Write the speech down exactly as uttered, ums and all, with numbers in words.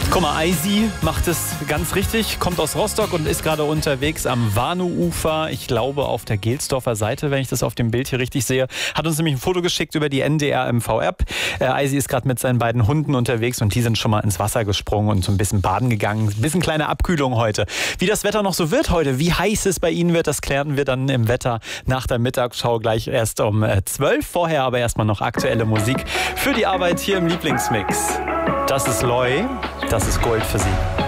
Guck mal, Eisi macht es ganz richtig, kommt aus Rostock und ist gerade unterwegs am Warnow-Ufer. Ich glaube auf der Gelsdorfer Seite, wenn ich das auf dem Bild hier richtig sehe. Hat uns nämlich ein Foto geschickt über die N D R M V-App. Äh, Eisi ist gerade mit seinen beiden Hunden unterwegs und die sind schon mal ins Wasser gesprungen und so ein bisschen baden gegangen. Ein bisschen kleine Abkühlung heute. Wie das Wetter noch so wird heute, wie heiß es bei Ihnen wird, das klären wir dann im Wetter nach der Mittagsschau gleich erst um zwölf. Vorher aber erstmal noch aktuelle Musik für die Arbeit hier im Lieblingsmix. Das ist Loy, das ist Gold für Sie.